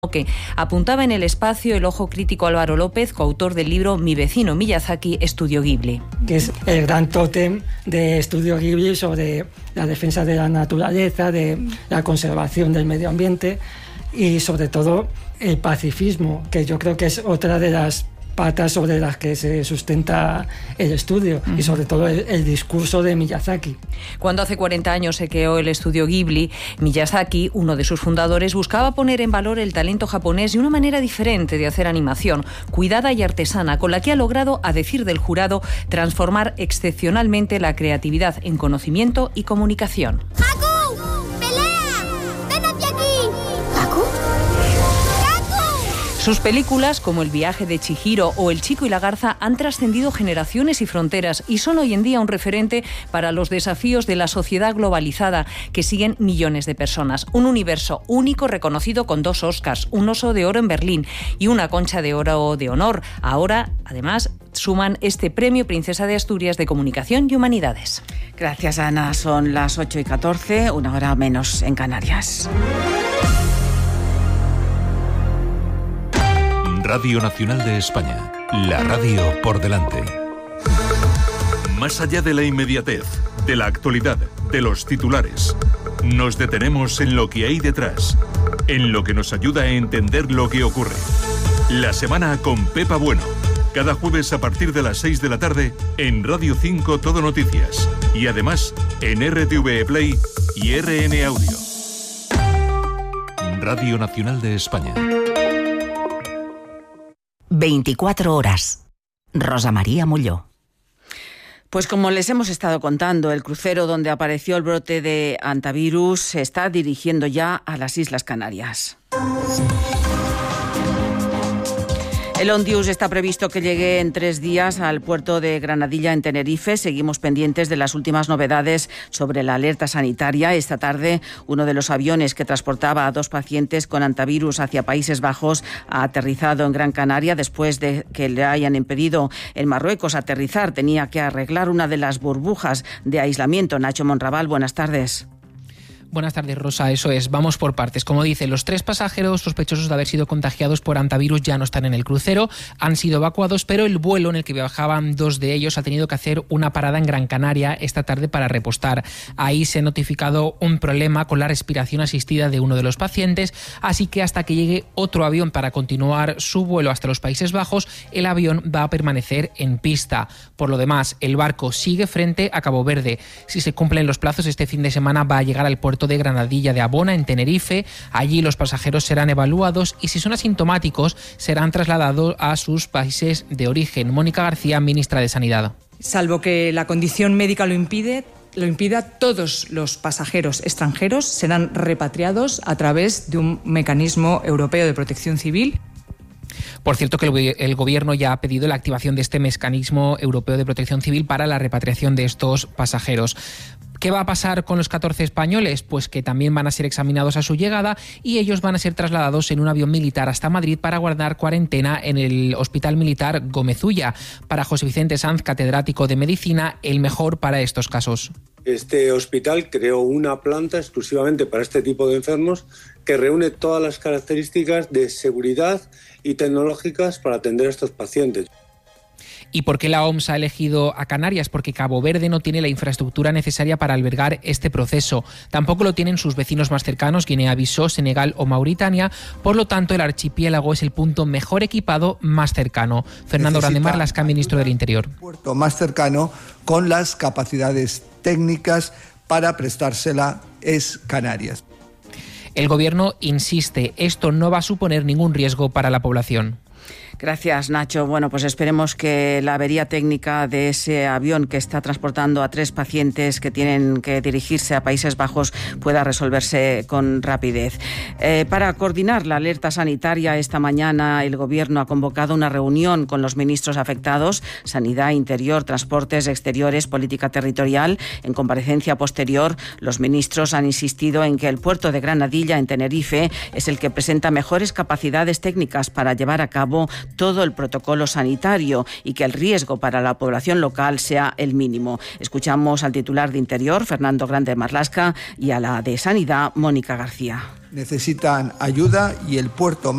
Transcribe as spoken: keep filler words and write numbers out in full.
que apuntaba en el espacio el ojo crítico Álvaro López, coautor del libro Mi vecino Miyazaki, Estudio Ghibli. Que es el gran tótem de Estudio Ghibli sobre la defensa de la naturaleza, de la conservación del medio ambiente y sobre todo el pacifismo, que yo creo que es otra de las patas sobre las que se sustenta el estudio, uh-huh. y sobre todo el, el discurso de Miyazaki. Cuando hace cuarenta años se creó el estudio Ghibli, Miyazaki, uno de sus fundadores, buscaba poner en valor el talento japonés y una manera diferente de hacer animación, cuidada y artesana, con la que ha logrado, a decir del jurado, transformar excepcionalmente la creatividad en conocimiento y comunicación. ¡Haku! ¡Pelea! ¡Ven hacia aquí! ¿Haku? Sus películas, como El viaje de Chihiro o El chico y la garza, han trascendido generaciones y fronteras y son hoy en día un referente para los desafíos de la sociedad globalizada que siguen millones de personas. Un universo único reconocido con dos Oscars, un Oso de Oro en Berlín y una Concha de Oro de Honor. Ahora, además, suman este Premio Princesa de Asturias de Comunicación y Humanidades. Gracias, Ana. Son las ocho y catorce, una hora menos en Canarias. Radio Nacional de España, la radio por delante. Más allá de la inmediatez, de la actualidad, de los titulares, nos detenemos en lo que hay detrás, en lo que nos ayuda a entender lo que ocurre. La semana con Pepa Bueno, cada jueves a partir de las seis de la tarde en Radio cinco Todo Noticias y además en R T V E Play y R N Audio. Radio Nacional de España. veinticuatro horas. Rosa María Molló. Pues como les hemos estado contando, el crucero donde apareció el brote de hantavirus se está dirigiendo ya a las Islas Canarias. El Ondius está previsto que llegue en tres días al puerto de Granadilla, en Tenerife. Seguimos pendientes de las últimas novedades sobre la alerta sanitaria. Esta tarde, uno de los aviones que transportaba a dos pacientes con hantavirus hacia Países Bajos ha aterrizado en Gran Canaria después de que le hayan impedido en Marruecos aterrizar. Tenía que arreglar una de las burbujas de aislamiento. Nacho Monraval, buenas tardes. Buenas tardes, Rosa. Eso es, vamos por partes. Como dice, los tres pasajeros sospechosos de haber sido contagiados por hantavirus ya no están en el crucero, han sido evacuados, pero el vuelo en el que viajaban dos de ellos ha tenido que hacer una parada en Gran Canaria esta tarde para repostar. Ahí se ha notificado un problema con la respiración asistida de uno de los pacientes, así que hasta que llegue otro avión para continuar su vuelo hasta los Países Bajos, el avión va a permanecer en pista. Por lo demás, el barco sigue frente a Cabo Verde. Si se cumplen los plazos, este fin de semana va a llegar al puerto de Granadilla de Abona, en Tenerife. Allí los pasajeros serán evaluados y si son asintomáticos serán trasladados a sus países de origen. Mónica García, ministra de Sanidad. Salvo que la condición médica lo impide, lo impida, todos los pasajeros extranjeros serán repatriados a través de un mecanismo europeo de protección civil. Por cierto, que el, el Gobierno ya ha pedido la activación de este mecanismo europeo de protección civil para la repatriación de estos pasajeros. ¿Qué va a pasar con los catorce españoles? Pues que también van a ser examinados a su llegada y ellos van a ser trasladados en un avión militar hasta Madrid para guardar cuarentena en el Hospital Militar Gómez Ulla. Para José Vicente Sanz, catedrático de Medicina, el mejor para estos casos. Este hospital creó una planta exclusivamente para este tipo de enfermos que reúne todas las características de seguridad y tecnológicas para atender a estos pacientes. ¿Y por qué la O M S ha elegido a Canarias? Porque Cabo Verde no tiene la infraestructura necesaria para albergar este proceso. Tampoco lo tienen sus vecinos más cercanos, Guinea-Bissau, Senegal o Mauritania. Por lo tanto, el archipiélago es el punto mejor equipado, más cercano. Fernando Grande Marlaska, ministro del Interior. El puerto más cercano con las capacidades técnicas para prestársela es Canarias. El Gobierno insiste, esto no va a suponer ningún riesgo para la población. Gracias, Nacho. Bueno, pues esperemos que la avería técnica de ese avión que está transportando a tres pacientes que tienen que dirigirse a Países Bajos pueda resolverse con rapidez. Eh, para coordinar la alerta sanitaria, esta mañana el Gobierno ha convocado una reunión con los ministros afectados, Sanidad, Interior, Transportes, Exteriores, Política Territorial. En comparecencia posterior, los ministros han insistido en que el puerto de Granadilla, en Tenerife, es el que presenta mejores capacidades técnicas para llevar a cabo todo el protocolo sanitario y que el riesgo para la población local sea el mínimo. Escuchamos al titular de Interior, Fernando Grande Marlaska, y a la de Sanidad, Mónica García. Necesitan ayuda y el puerto